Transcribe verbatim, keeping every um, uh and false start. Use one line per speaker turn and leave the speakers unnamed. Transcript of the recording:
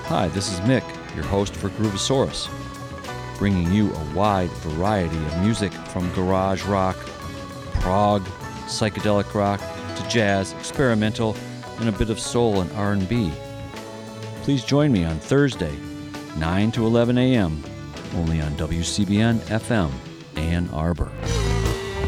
Hi, this is Mick, your host for Groovosaurus, bringing you a wide variety of music from garage rock, prog, psychedelic rock, to jazz, experimental, and a bit of soul and R and B. Please join me on Thursday, nine to eleven a.m., only on W C B N F M, Ann Arbor.